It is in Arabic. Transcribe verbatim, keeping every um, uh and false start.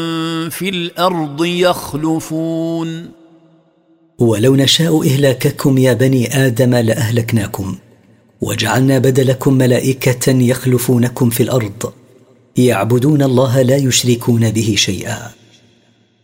في الأرض يخلفون ولو نشاء إهلاككم يا بني آدم لأهلكناكم، وجعلنا بدلكم ملائكة يخلفونكم في الأرض يعبدون الله لا يشركون به شيئا.